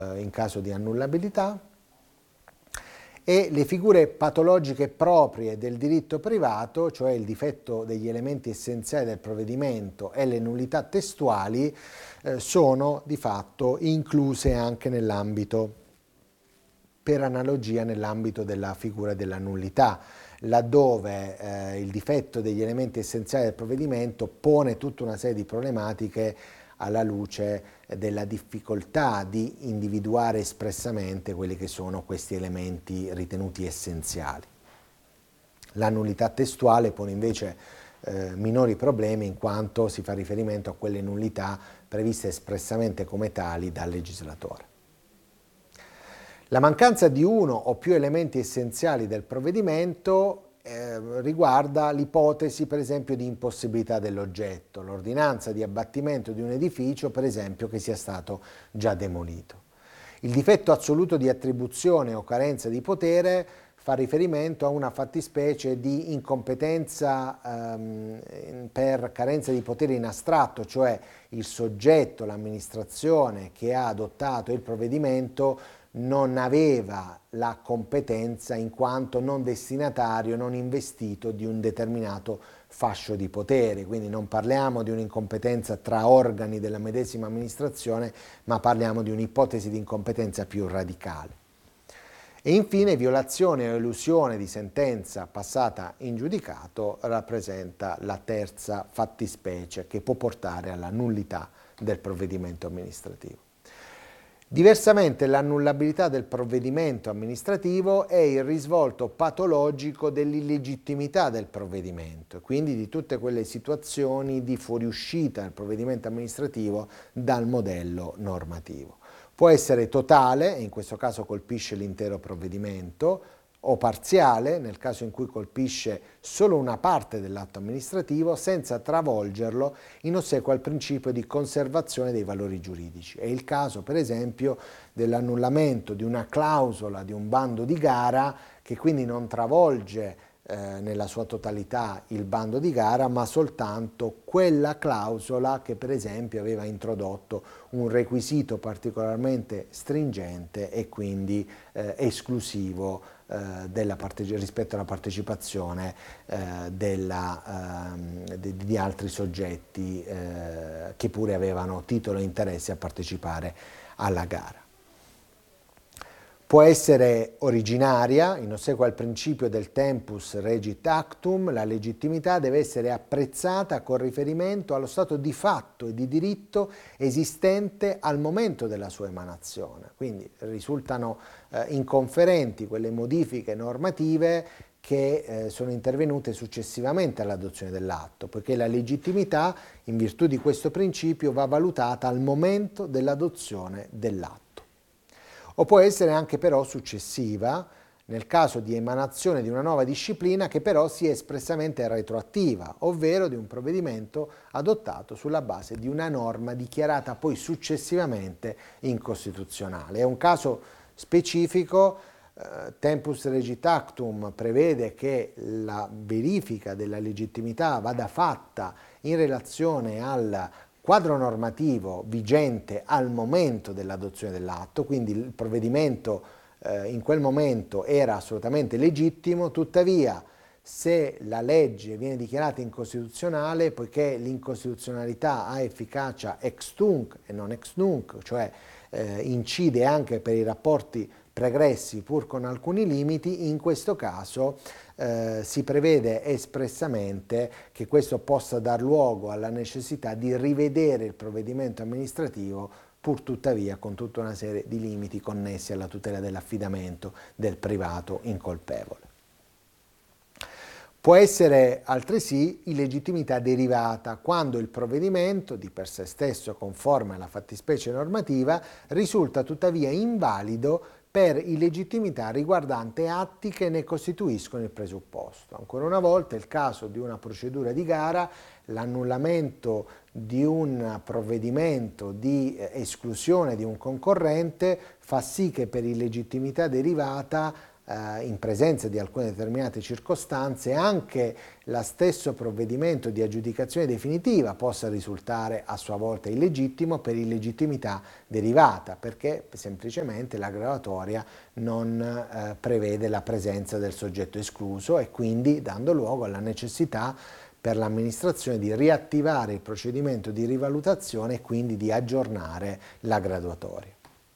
in caso di annullabilità, e le figure patologiche proprie del diritto privato, cioè il difetto degli elementi essenziali del provvedimento e le nullità testuali, sono di fatto incluse anche nell'ambito, per analogia, nell'ambito della figura della nullità, laddove il difetto degli elementi essenziali del provvedimento pone tutta una serie di problematiche alla luce della difficoltà di individuare espressamente quelli che sono questi elementi ritenuti essenziali. La nullità testuale pone invece minori problemi, in quanto si fa riferimento a quelle nullità previste espressamente come tali dal legislatore. La mancanza di uno o più elementi essenziali del provvedimento riguarda l'ipotesi, per esempio, di impossibilità dell'oggetto, l'ordinanza di abbattimento di un edificio, per esempio, che sia stato già demolito. Il difetto assoluto di attribuzione o carenza di potere fa riferimento a una fattispecie di incompetenza per carenza di potere in astratto, cioè il soggetto, l'amministrazione che ha adottato il provvedimento non aveva la competenza in quanto non destinatario, non investito di un determinato fascio di potere. Quindi non parliamo di un'incompetenza tra organi della medesima amministrazione, ma parliamo di un'ipotesi di incompetenza più radicale. E infine violazione o elusione di sentenza passata in giudicato rappresenta la terza fattispecie che può portare alla nullità del provvedimento amministrativo. Diversamente, l'annullabilità del provvedimento amministrativo è il risvolto patologico dell'illegittimità del provvedimento e quindi di tutte quelle situazioni di fuoriuscita del provvedimento amministrativo dal modello normativo. Può essere totale, e in questo caso colpisce l'intero provvedimento, o parziale, nel caso in cui colpisce solo una parte dell'atto amministrativo, senza travolgerlo in ossequio al principio di conservazione dei valori giuridici. È il caso, per esempio, dell'annullamento di una clausola di un bando di gara che quindi non travolge nella sua totalità il bando di gara, ma soltanto quella clausola che per esempio aveva introdotto un requisito particolarmente stringente e quindi esclusivo rispetto alla partecipazione di altri soggetti che pure avevano titolo e interesse a partecipare alla gara. Può essere originaria, in ossequio al principio del tempus regit actum, la legittimità deve essere apprezzata con riferimento allo stato di fatto e di diritto esistente al momento della sua emanazione. Quindi risultano inconferenti quelle modifiche normative che sono intervenute successivamente all'adozione dell'atto, poiché la legittimità, in virtù di questo principio, va valutata al momento dell'adozione dell'atto. O può essere anche però successiva, nel caso di emanazione di una nuova disciplina che però sia espressamente retroattiva, ovvero di un provvedimento adottato sulla base di una norma dichiarata poi successivamente incostituzionale. È un caso specifico, tempus regit actum prevede che la verifica della legittimità vada fatta in relazione al quadro normativo vigente al momento dell'adozione dell'atto, quindi il provvedimento in quel momento era assolutamente legittimo, tuttavia se la legge viene dichiarata incostituzionale, poiché l'incostituzionalità ha efficacia ex tunc e non ex nunc, cioè incide anche per i rapporti pregressi pur con alcuni limiti, in questo caso si prevede espressamente che questo possa dar luogo alla necessità di rivedere il provvedimento amministrativo, pur tuttavia con tutta una serie di limiti connessi alla tutela dell'affidamento del privato incolpevole. Può essere altresì illegittimità derivata, quando il provvedimento, di per sé stesso conforme alla fattispecie normativa, risulta tuttavia invalido per illegittimità riguardante atti che ne costituiscono il presupposto. Ancora una volta, il caso di una procedura di gara, l'annullamento di un provvedimento di esclusione di un concorrente fa sì che per illegittimità derivata in presenza di alcune determinate circostanze, anche lo stesso provvedimento di aggiudicazione definitiva possa risultare a sua volta illegittimo per illegittimità derivata, perché semplicemente la graduatoria non prevede la presenza del soggetto escluso e quindi dando luogo alla necessità per l'amministrazione di riattivare il procedimento di rivalutazione e quindi di aggiornare la graduatoria.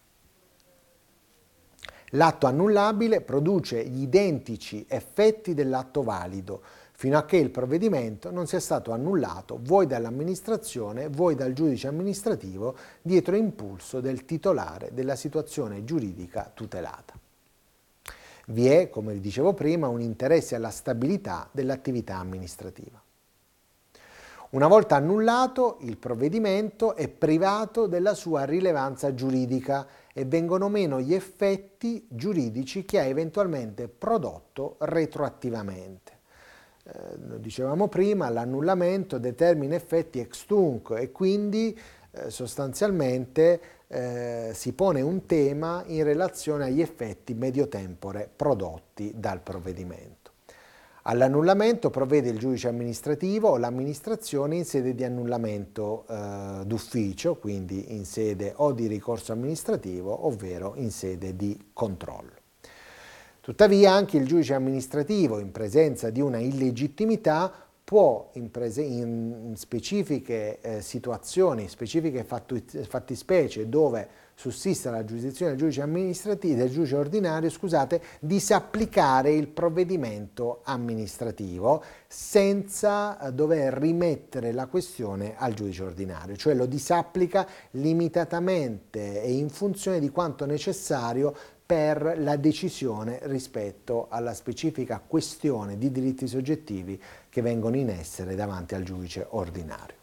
L'atto annullabile produce gli identici effetti dell'atto valido, fino a che il provvedimento non sia stato annullato vuoi dall'amministrazione, vuoi dal giudice amministrativo dietro impulso del titolare della situazione giuridica tutelata. Vi è, come dicevo prima, un interesse alla stabilità dell'attività amministrativa. Una volta annullato, il provvedimento è privato della sua rilevanza giuridica e vengono meno gli effetti giuridici che ha eventualmente prodotto retroattivamente. Lo dicevamo prima, l'annullamento determina effetti ex tunc e quindi sostanzialmente si pone un tema in relazione agli effetti medio tempore prodotti dal provvedimento. All'annullamento provvede il giudice amministrativo o l'amministrazione in sede di annullamento d'ufficio, quindi in sede o di ricorso amministrativo, ovvero in sede di controllo. Tuttavia anche il giudice amministrativo, in presenza di una illegittimità, può in specifiche situazioni, specifiche fattispecie dove sussista la giurisdizione del giudice amministrativo, del giudice ordinario, disapplicare il provvedimento amministrativo senza dover rimettere la questione al giudice ordinario, cioè lo disapplica limitatamente e in funzione di quanto necessario per la decisione rispetto alla specifica questione di diritti soggettivi che vengono in essere davanti al giudice ordinario.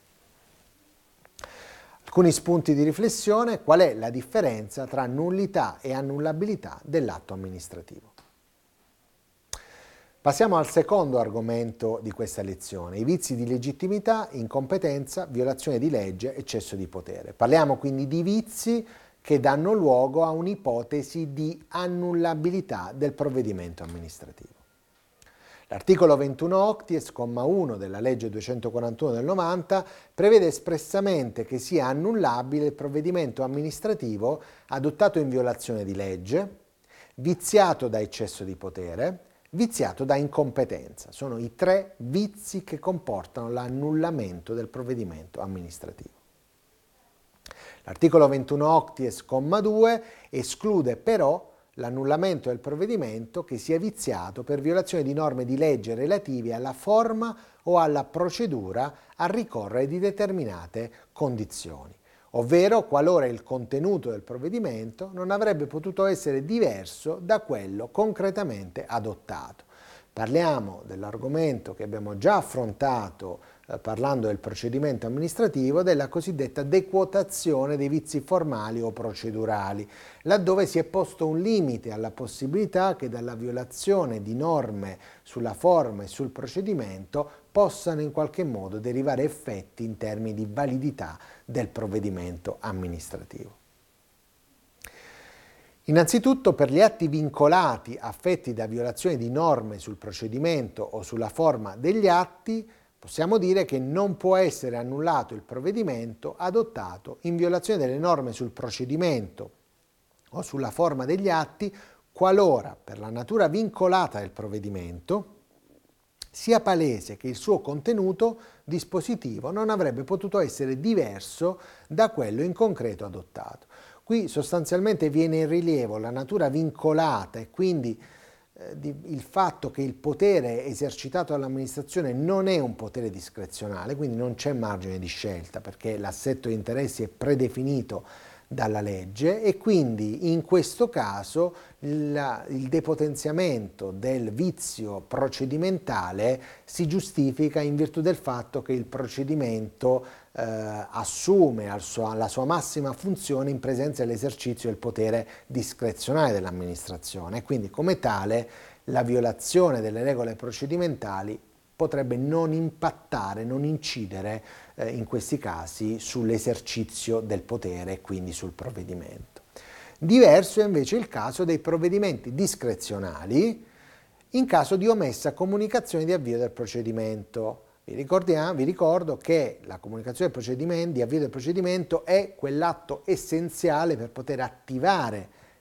Alcuni spunti di riflessione: qual è la differenza tra nullità e annullabilità dell'atto amministrativo? Passiamo al secondo argomento di questa lezione: i vizi di legittimità, incompetenza, violazione di legge, eccesso di potere. Parliamo quindi di vizi che danno luogo a un'ipotesi di annullabilità del provvedimento amministrativo. L'articolo 21 octies, comma 1 della legge 241 del 90 prevede espressamente che sia annullabile il provvedimento amministrativo adottato in violazione di legge, viziato da eccesso di potere, viziato da incompetenza. Sono i tre vizi che comportano l'annullamento del provvedimento amministrativo. L'articolo 21 octies, comma 2 esclude però l'annullamento del provvedimento che sia viziato per violazione di norme di legge relative alla forma o alla procedura a ricorrere di determinate condizioni, ovvero qualora il contenuto del provvedimento non avrebbe potuto essere diverso da quello concretamente adottato. Parliamo dell'argomento che abbiamo già affrontato parlando del procedimento amministrativo, della cosiddetta dequotazione dei vizi formali o procedurali, laddove si è posto un limite alla possibilità che dalla violazione di norme sulla forma e sul procedimento possano in qualche modo derivare effetti in termini di validità del provvedimento amministrativo. Innanzitutto, per gli atti vincolati affetti da violazione di norme sul procedimento o sulla forma degli atti, possiamo dire che non può essere annullato il provvedimento adottato in violazione delle norme sul procedimento o sulla forma degli atti, qualora, per la natura vincolata del provvedimento, sia palese che il suo contenuto dispositivo non avrebbe potuto essere diverso da quello in concreto adottato. Qui sostanzialmente viene in rilievo la natura vincolata e quindi il fatto che il potere esercitato dall'amministrazione non è un potere discrezionale, quindi non c'è margine di scelta perché l'assetto di interessi è predefinito dalla legge e quindi in questo caso il depotenziamento del vizio procedimentale si giustifica in virtù del fatto che il procedimento assume la sua massima funzione in presenza dell'esercizio del potere discrezionale dell'amministrazione e quindi come tale la violazione delle regole procedimentali potrebbe non impattare, non incidere in questi casi sull'esercizio del potere e quindi sul provvedimento. Diverso è invece il caso dei provvedimenti discrezionali in caso di omessa comunicazione di avvio del procedimento. Vi ricordo che la comunicazione di avvio del procedimento è quell'atto essenziale per poter attivare